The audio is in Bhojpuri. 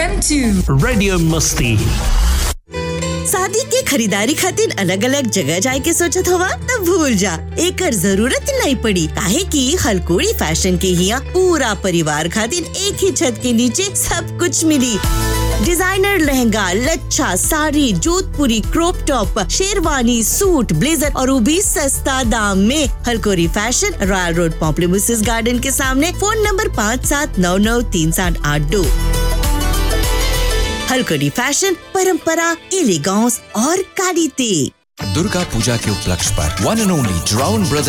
FM to Radio Musti. शादी के खरीदारी खातिर अलग अलग जगह जाए के सोचत हवा तब भूल जा, एकर जरूरत नहीं पड़ी काहे कि हलकोड़ी फैशन के हिया पूरा परिवार खातिर एक ही छत के नीचे सब कुछ मिली। डिजाइनर लहंगा, लच्छा, साड़ी, जोधपुरी, crop top, sherwani, suit, blazer और वो भी सस्ता दाम में। हलकोड़ी fashion, royal road, Pamplemousses garden के सामने। Phone number 57993782। हलकोड़ी फैशन, परंपरा, एलिगेंस और क्वालिटी। दुर्गा पूजा के उपलक्ष्य पर वन एंड ओनली ड्राउन ब्रदर्स